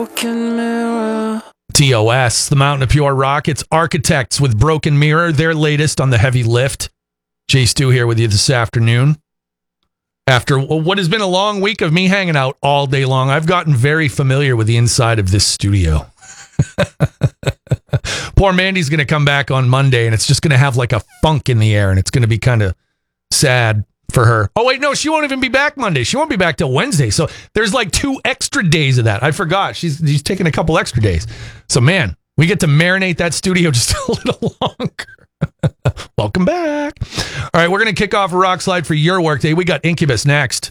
TOS, the Mountain of Pure Rock. It's Architects with Broken Mirror, their latest on the heavy lift. Jay Stu here with you this afternoon. After what has been a long week of me hanging out all day long, I've gotten very familiar with the inside of this studio. Poor Mandy's going to come back on Monday, and it's just going to have like a funk in the air, and it's going to be kind of sad for her. Oh, wait, no, she won't even be back Monday. She won't be back till Wednesday. So there's like 2 extra days of that. I forgot. She's taking a couple extra days. So, man, we get to marinate that studio just a little longer. Welcome back. All right, we're going to kick off a rock slide for your workday. We got Incubus next.